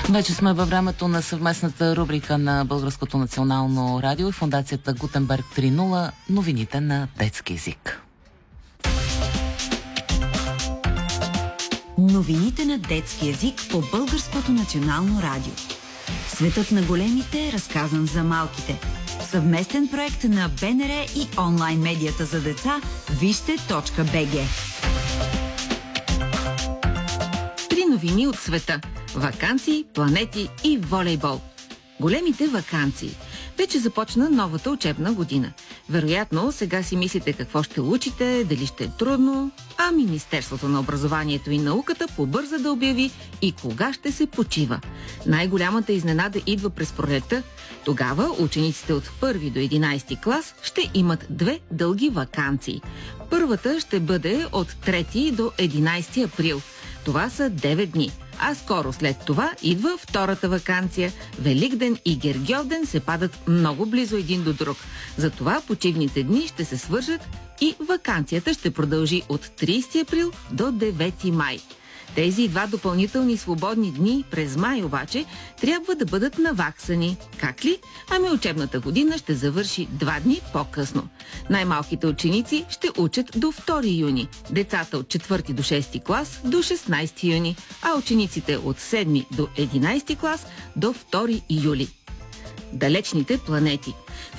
Вече сме във времето на съвместната рубрика на Българското национално радио и фондацията Гутенберг 3.0 новините на детски език. Новините на детски език по Българското национално радио. Светът на големите е разказан за малките. Съвместен проект на БНР и онлайн медията за деца вижте.bg. Три новини от света. Ваканции, планети и волейбол. Големите ваканции. Вече започна новата учебна година. Вероятно, сега си мислите какво ще учите, дали ще е трудно, а Министерството на образованието и науката побърза да обяви и кога ще се почива. Най-голямата изненада идва през пролетта. Тогава учениците от 1 до 11 клас ще имат 2 дълги ваканции. Първата ще бъде от 3 до 11 април. Това са 9 дни. А скоро след това идва втората ваканция. Великден и Гергьовден се падат много близо един до друг. Затова почивните дни ще се свържат и ваканцията ще продължи от 30 април до 9 май. Тези 2 допълнителни свободни дни през май обаче трябва да бъдат наваксани. Как ли? Ами учебната година ще завърши 2 дни по-късно. Най-малките ученици ще учат до 2 юни, децата от 4 до 6 клас до 16 юни, а учениците от 7 до 11 клас до 2 юли. Далечните планети.